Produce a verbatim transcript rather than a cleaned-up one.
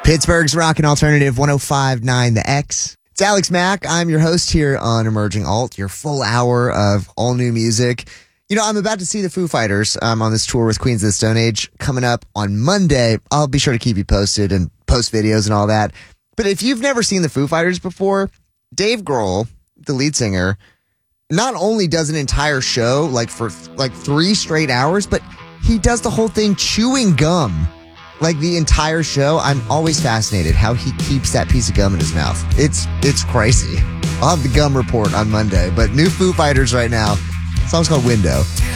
Pittsburgh's Rockin' Alternative one oh five point nine The X. It's Alex Mack. I'm your host here on Emerging Alt, your full hour of all new music. You know, I'm about to see the Foo Fighters um, on this tour with Queens of the Stone Age coming up on Monday. I'll be sure to keep you posted and post videos and all that. But if you've never seen the Foo Fighters before, Dave Grohl, the lead singer, not only does an entire show like for like three straight hours, but he does the whole thing chewing gum. Like the entire show. I'm always fascinated how he keeps that piece of gum in his mouth. It's it's crazy. I'll have the gum report on Monday. But new Foo Fighters right now. The song's called Window.